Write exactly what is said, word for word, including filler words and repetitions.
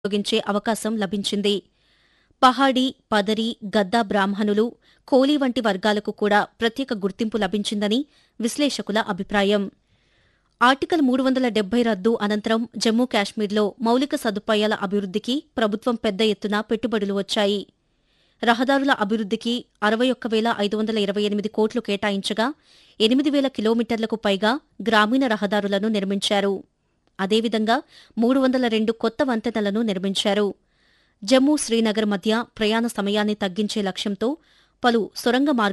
ఉపయోగించే అవకాశం లభించింది. పహాడీ, పదరి, గద్దా బ్రాహ్మణులు, కోలీ వంటి వర్గాలకు కూడా ప్రత్యేక గుర్తింపు లభించిందని విశ్లేషకుల అభిప్రాయం. ఆర్టికల్ మూడు వందల డెబ్బై రద్దు అనంతరం జమ్మూ కాశ్మీర్లో మౌలిక సదుపాయాల అభివృద్ధికి ప్రభుత్వం పెద్ద ఎత్తున పెట్టుబడులు వచ్చాయి. రహదారుల అభివృద్ధికి అరవై ఒక్క వేల ఐదు వందల ఇరవై ఎనిమిది కోట్లు కేటాయించగా ఎనిమిది వేల కిలోమీటర్లకు పైగా గ్రామీణ రహదారులను నిర్మించారు. అదేవిధంగా మూడు వందల రెండు కొత్త వంతెనలను నిర్మించారు. జమ్మూ శ్రీనగర్ మధ్య ప్రయాణ సమయాన్ని తగ్గించే లక్ష్యంతో పలు సొరంగ మార్గాలను